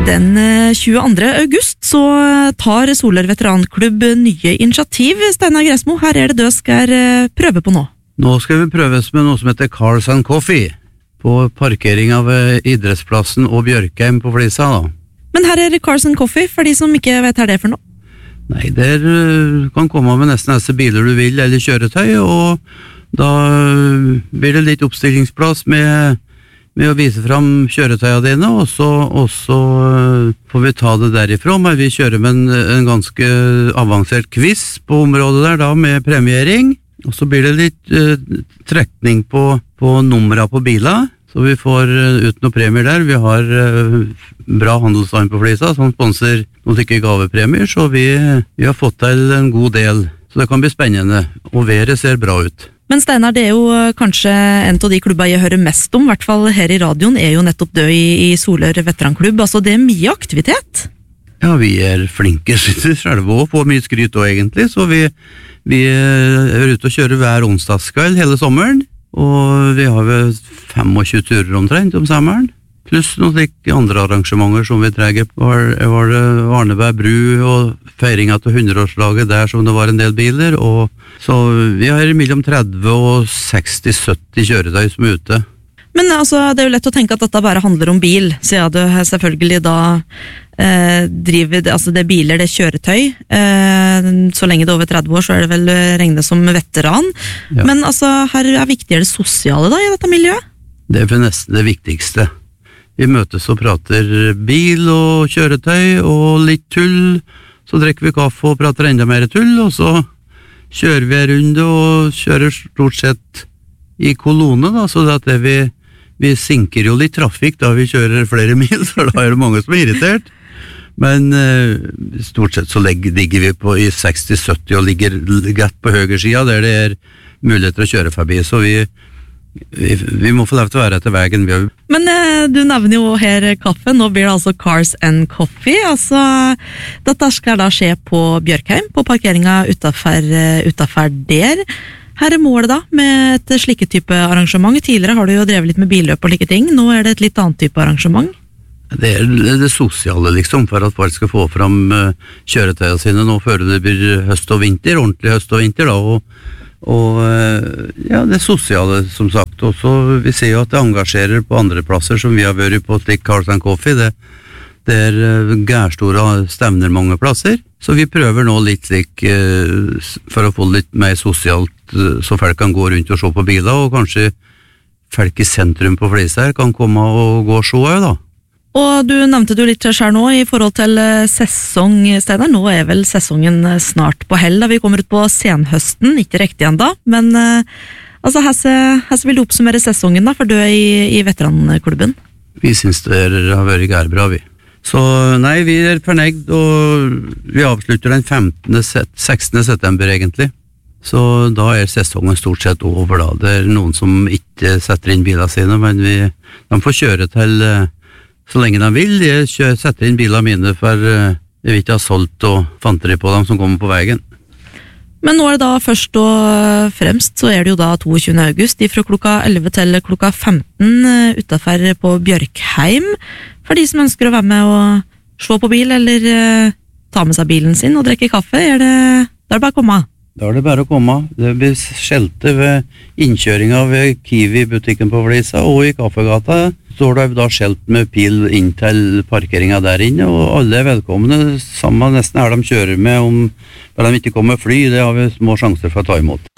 Den 22. august så tar Solør Veteranklubb nye initiativ. Steinar Gressmo, her det du skal prøve på nå. Nå skal vi prøves med noe som heter Cars and Coffee, på parkering av idrettsplassen og Bjørkheim på Flisa da. Men her Cars and Coffee, for de som ikke vet hva det for noe. Nei, der kan komme med nesten disse biler du vil, eller kjøretøy, og da blir det litt oppstillingsplass med å vise fram kjøretøyene dine, og så får vi ta det derifra, men vi kjører med en ganske avansert quiz på området der da, med premiering, og så blir det litt trekning på numrene på biler, så vi får ut noen premier der. Vi har bra handelsstand på Flisa, som sponser noen tykke gavepremier, så vi har fått til en god del, så det kan bli spennende, og været ser bra ut. Men Steinar, det jo kanskje en av de klubber jeg hører mest om, i hvert fall her i radioen, jo nettopp det i Solør Veteranklubb. Altså, det mye aktivitet. Ja, vi flinke, synes jeg selv, og får mye skryt også egentlig, så vi ute og kjører hver onsdagskveld hele sommeren, og vi har vel 25 turer omtrent om sommeren, pluss noen andre arrangementer som vi trenger. Var det Arneberg bru og feiringen til 100-årslaget der som det var en del biler, og så vi har mellom 30 og 60-70 kjøretøy som ute. Men altså, det jo lett å tenke at dette bare handler om bil, siden du selvfølgelig da driver, altså det biler, det kjøretøy, så lenge det over 30 år så det vel regnet som veteran, ja. Men altså, her viktigere det sosiale da i dette miljøet? Det vel nesten det viktigste. Vi møtes og prater bil og kjøretøy og litt tull, så drikker vi kaffe og prater enda mer tull, og så kjører vi en runde og kjører stort sett i kolone da, så at vi sinker jo litt trafikk da vi kjører flere mil, for da det mange som irritert. Men stort sett så ligger vi på i 60-70 og ligger rett på høyre siden, der det muligheter å kjøre forbi, så vi må få lov til å være etter veien. Men du nevner jo her kaffe, nå blir det altså Cars and Coffee, altså dette skal da skje på Bjørkheim, på parkeringen utenfor der. Her målet da, med et slike type arrangement. Tidligere har du jo drevet litt med billøp og like ting, nå det et litt annet type arrangement. Det det sosiale liksom, for at folk skal få fram kjøretøyene sine nå før det blir høst og vinter, ordentlig høst og vinter da, og ja, det sosiale som sagt, og så vi ser jo at det engasjerer på andre plasser som vi har vært på slik Cars and Coffee, det gærstore stevner mange plasser, så vi prøver nå litt slik for å få litt mer sosialt, så folk kan gå rundt og se på biler, og kanskje folk i sentrum på Flisa her kan komme og gå og se da. Og du nevnte jo litt selv nå i forhold til sesong, Steinar. Nå vel sesongen snart på hell, da vi kommer ut på senhøsten, ikke riktig enda, men altså, her vil du oppsummere sesongen da, for du i veteranklubben? Vi synes det har vært gærbra, vi. Så nei, vi fornøyd, og vi avslutter den 16. september egentlig. Så da sesongen stort sett over da. Det noen som ikke setter inn bilene sine, men de får kjøre til så lenge de vil. Jeg setter inn bilene mine for jeg vil ikke ha solgt og fanteri på dem som kommer på veien. Men nå det da først og fremst så det jo da 22. august fra klokka 11 til klokka 15 utenfor på Bjørkheim. For de som ønsker å være med og slå på bil eller ta med seg bilen sin og drikke kaffe, det bare å komme. Da det bare å komme. Det blir skjelte ved innkjøringen ved Kiwi-butikken på Flisa og i Kaffegata. Står det da skjelt med pil inn til parkeringen der inne, og alle velkomne. Samme nesten de kjører med, om de ikke kommer fly, det har vi små sjanser for å ta imot.